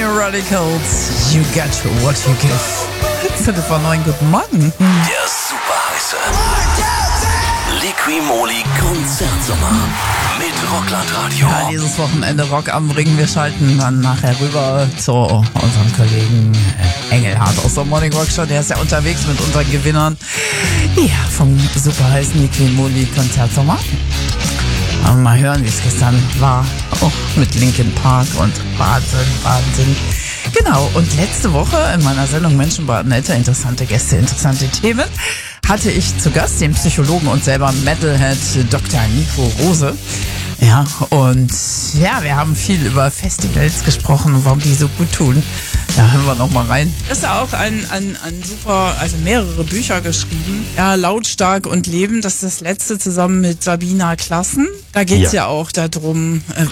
Radicals, You Get What You Give. Viertel vor 9, guten Morgen. Der super heiße Liqui-Moly Konzertsommer mit Rockland Radio. Ja, dieses Wochenende Rock am Ring. Wir schalten dann nachher rüber zu unserem Kollegen Engelhardt aus der Morning Rock Show. Der ist ja unterwegs mit unseren Gewinnern. Ja, vom super heißen Liqui-Moly Konzertsommer. Mal hören, wie es gestern war. Oh, mit Linkin Park und Wahnsinn. Genau, und letzte Woche in meiner Sendung Menschen baden älter, interessante Gäste, interessante Themen, hatte ich zu Gast den Psychologen und selber Metalhead Dr. Nico Rose. Ja, und ja, wir haben viel über Festivals gesprochen und warum die so gut tun. Ja, hören wir noch mal rein. Ist ja auch ein super, also mehrere Bücher geschrieben. Ja, Lautstark und Leben, das ist das letzte zusammen mit Sabina Klassen. Da geht's ja auch darum,